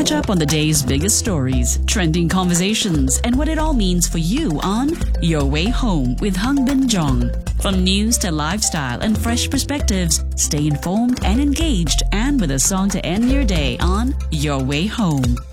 catch up on the day's biggest stories, trending conversations, and what it all means for you on Your Way Home with Hung Bin Jong. From news to lifestyle and fresh perspectives, stay informed and engaged, and with a song to end your day on Your Way Home.